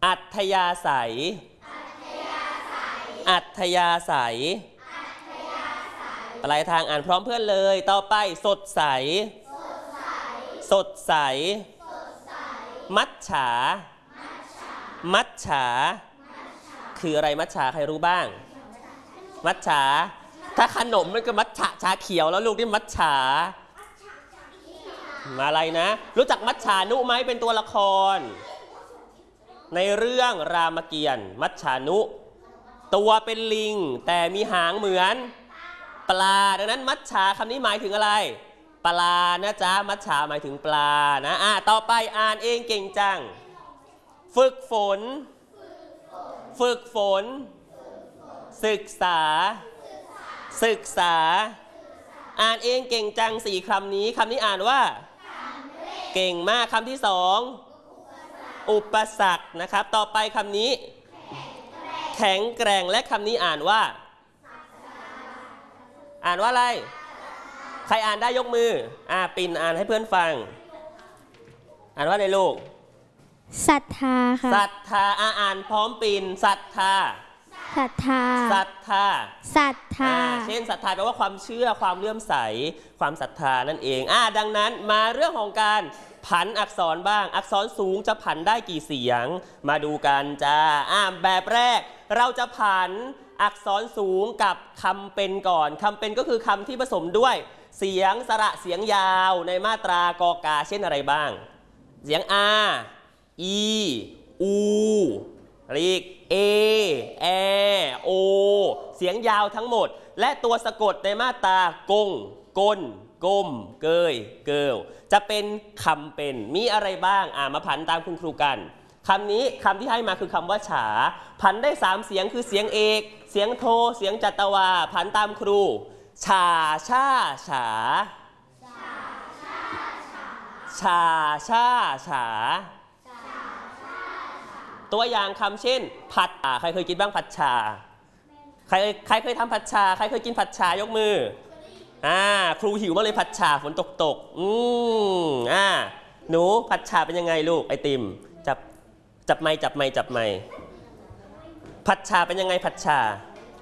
อัธยาศัยอัธยาศัยปลายทางอ่านพร้อมเพื่อนเลยต่อไปสดใสสดใสมัจฉามัจฉาคืออะไรมัจฉาใครรู้บ้างมัจฉาถ้าขนมมันก็มัจฉาชาเขียวแล้วลูกนี่มัจฉามาอะไรนะรู้จักมัจฉานุไหมเป็นตัวละครในเรื่องรามเกียรติ์มัจฉานุตัวเป็นลิงแต่มีหางเหมือนปลาดังนั้นมัจฉาคำนี้หมายถึงอะไรปลานะจ๊ะมัจฉาหมายถึงปลานะต่อไปอ่านเองเก่งจังฝึกฝนฝึกฝนศึกษาศึกษาอ่านเองเก่งจัง4คำนี้อ่านว่าเก่งมากคำที่2อุปสรรคนะครับต่อไปคำนี้แข็งแกร่งและคำนี้อ่านว่าอะไรใครอ่านได้ยกมือปิ่นอ่านให้เพื่อนฟังอ่านว่าอะไรลูกศรัทธาค่ะศรัทธาอ่านพร้อมปิ่นศรัทธาศรัทธาศรัทธาศรัทธาเช่นศรัทธาแปลว่าความเชื่อความเลื่อมใสความศรัทธานั่นเองดังนั้นมาเรื่องของการผันอักษรบ้างอักษรสูงจะผันได้กี่เสียงมาดูกันจ้าแบบแรกเราจะผันอักษรสูงกับคำเป็นก่อนคำเป็นก็คือคำที่ผสมด้วยเสียงสระเสียงยาวในมาตรากอกาเช่นอะไรบ้างเสียงอาอีอูอีกเอแอโอเสียงยาวทั้งหมดและตัวสะกดในมาตรากงก้นก้มเกยเกิลจะเป็นคำเป็นมีอะไรบ้างมาผันตามคุณครูกันคำนี้คำที่ให้มาคือคำว่าฉาผันได้3เสียงคือเสียงเอกเสียงโทเสียงจัตวาผันตามครูฉาช่าฉาฉาช่าฉาตัวอย่างคำเช่นผัดใครเคยกินบ้างผัดชาใครเคยทำผัดชาใครเคยกินผัดชายกมือครูหิวมากเลยผัดชาฝนตกหนูผัดชาเป็นยังไงลูกไอติมจับไม้ผัดชาเป็นยังไงผัดชา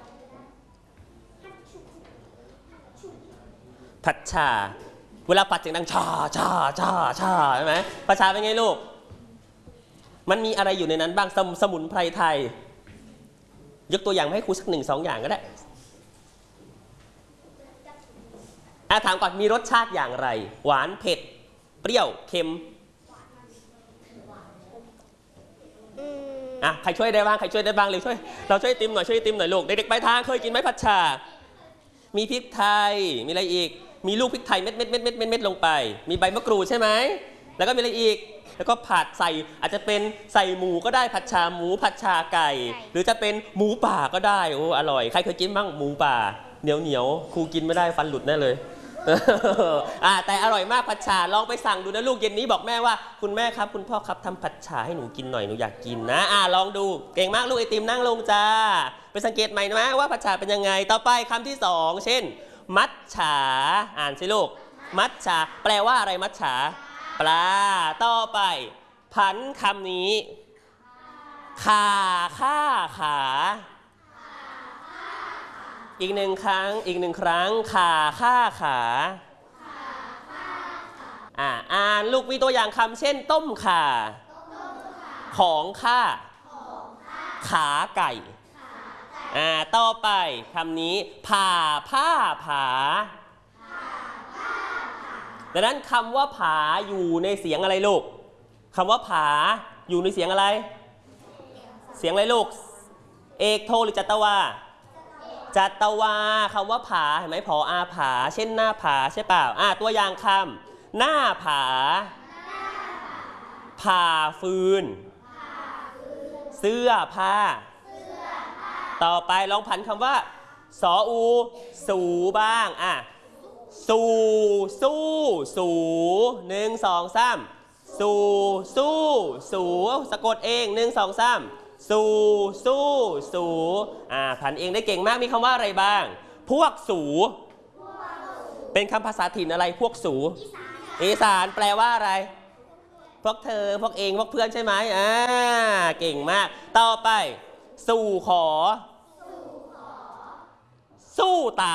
เวลาผัดเสียงดังชาใช่ไหมผัดชาเป็นไงลูกมันมีอะไรอยู่ในนั้นบ้างสมุนไพรไทยยกตัวอย่างให้ครูสัก1-2อย่างก็ได้ถามก่อนมีรสชาติอย่างไรหวานเผ็ดเปรี้ยวเค็มใครช่วยได้บ้างเลยเราช่วยติมหน่อยลูกเด็กๆไปทางเคยกินไหมผัดชามีพริกไทยมีอะไรอีกมีลูกพริกไทยเม็ดลงไปมีใบมะกรูดใช่ไหมแล้วก็มีอะไรอีกแล้วก็ผัดใส่อาจจะเป็นใส่หมูก็ได้ผัดชาหมูผัดชาไก่หรือจะเป็นหมูป่าก็ได้โอ้อร่อยใครเคยกินบ้างหมูป่าเหนียวครูกินไม่ได้ฟันหลุดแน่เลยแต่อร่อยมากผัดชาลองไปสั่งดูนะลูกเย็นนี้บอกแม่ว่าคุณแม่ครับคุณพ่อครับทำผัดชาให้หนูกินหน่อยหนูอยากกินนะลองดูเก่งมากลูกไอติมนั่งลงจ้าไปสังเกตใหม่นะว่าผัดชาเป็นยังไงต่อไปคำที่2เช่นมัจฉาอ่านสิลูกมัจฉาแปลว่าอะไรมัจฉาปลาต่อไปผันคำนี้ขาข้าขาอีกหนึ่งครั้งขาข้าขาอ่านลูกมีตัวอย่างคำเช่นต้มข่าของข้าขาไก่ต่อไปคำนี้ผ่าผ้าผาดังนั้นคำว่าผาอยู่ในเสียงอะไรลูกคำว่าผาอยู่ในเสียงอะไรลูกเอกโทหรือจัตวาคำว่าผาเห็นไหมผอผาเช่นหน้าผาใช่เปล่าตัวอย่างคำหน้าผาผ่าฟืนเสื้อผ้าต่อไปลองผันคำว่าสออูสูบ้างสู้สู1 2 3สู้สะกดเอง1 2 3สู้ผันเองได้เก่งมากมีคำว่าอะไรบ้างพวกสูเป็นคำภาษาถิ่นอะไรพวกสูอีสานแปลว่าอะไรพวกเธอพวกเองพวกเพื่อนใช่ไหมเก่งมากต่อไปสู่ขอสู้ต